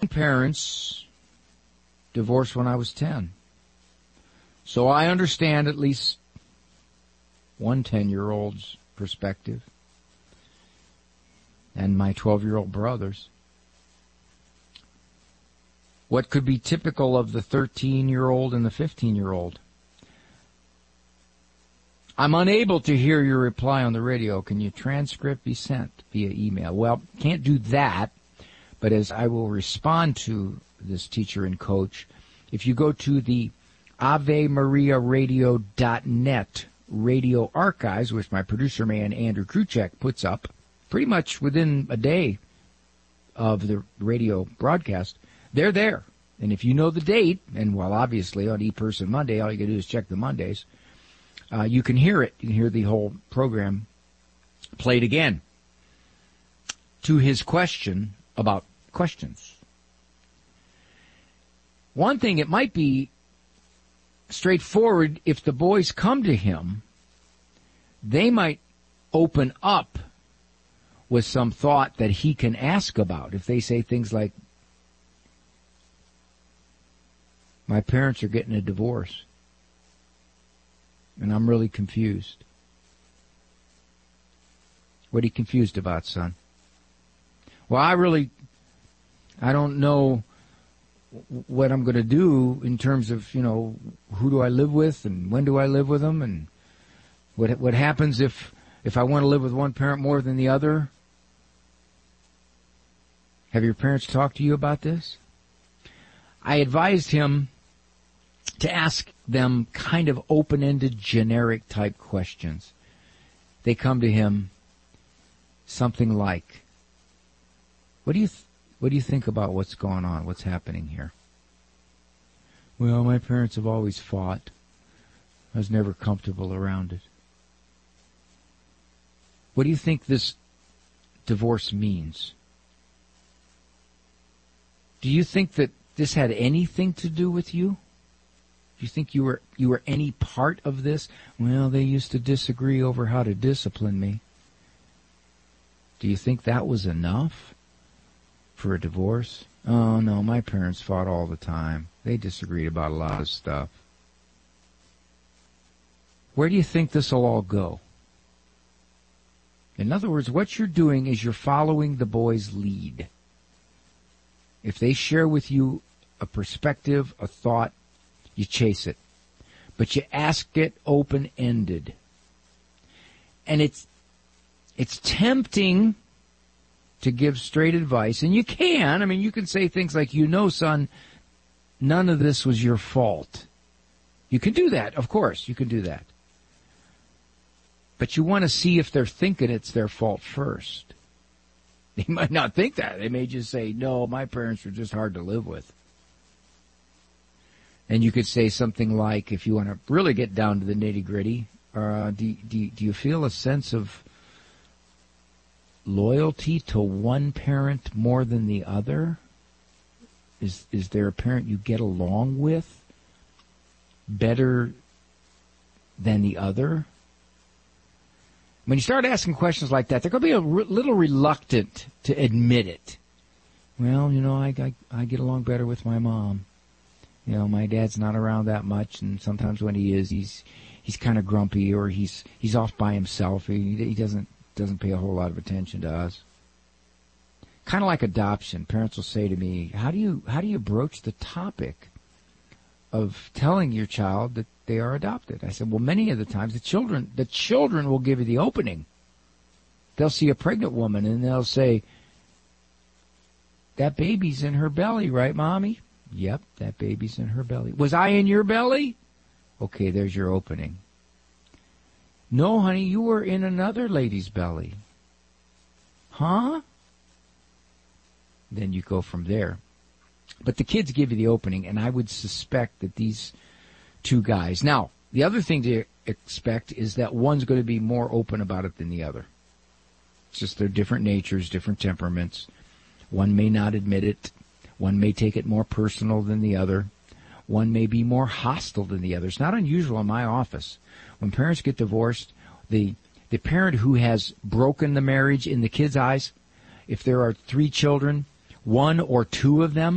parents divorced when I was 10. So I understand at least one 10-year-old's perspective and my 12-year-old brother's. What could be typical of the 13-year-old and the 15-year-old? I'm unable to hear your reply on the radio. Can your transcript be sent via email? Well, can't do that, but as I will respond to this teacher and coach, if you go to the AveMariaRadio.net radio archives, which my producer man Andrew Kruchek puts up pretty much within a day of the radio broadcast, they're there. And if you know the date, and well, obviously on ePerson Monday, all you got to do is check the Mondays, you can hear it. You can hear the whole program played again. To his question about questions. One thing, it might be straightforward if the boys come to him, they might open up with some thought that he can ask about. If they say things like, my parents are getting a divorce, and I'm really confused. What are you confused about, son? Well, I don't know what I'm going to do in terms of, who do I live with and when do I live with them, and what happens if I want to live with one parent more than the other. Have your parents talked to you about this? I advised him to ask them kind of open-ended, generic type questions. They come to him something like, what do you think about what's going on, what's happening here? Well, my parents have always fought. I was never comfortable around it. What do you think this divorce means? Do you think that this had anything to do with you? Do you think you were any part of this? Well, they used to disagree over how to discipline me. Do you think that was enough for a divorce? Oh, no, my parents fought all the time. They disagreed about a lot of stuff. Where do you think this will all go? In other words, what you're doing is you're following the boys' lead. If they share with you a perspective, a thought, you chase it. But you ask it open-ended. And it's tempting to give straight advice, and you can. I mean, you can say things like, son, none of this was your fault. You can do that, of course, you can do that. But you want to see if they're thinking it's their fault first. They might not think that. They may just say, no, my parents were just hard to live with. And you could say something like, if you want to really get down to the nitty-gritty, do you feel a sense of loyalty to one parent more than the other? Is there a parent you get along with better than the other? When you start asking questions like that, they're going to be a little reluctant to admit it. Well, I get along better with my mom. My dad's not around that much, and sometimes when he is, he's kind of grumpy, or he's off by himself. He doesn't pay a whole lot of attention to us. Kind of like adoption. Parents will say to me, how do you broach the topic of telling your child that they are adopted? I said, well, many of the times the children will give you the opening. They'll see a pregnant woman and they'll say, that baby's in her belly, right, Mommy? Yep, that baby's in her belly. Was I in your belly? Okay, there's your opening. No, honey, you were in another lady's belly. Huh? Then you go from there. But the kids give you the opening, and I would suspect that these two guys... Now, the other thing to expect is that one's going to be more open about it than the other. It's just their different natures, different temperaments. One may not admit it. One may take it more personal than the other. One may be more hostile than the other. It's not unusual in my office. When parents get divorced, the parent who has broken the marriage in the kids' eyes, if there are 3 children, 1 or 2 of them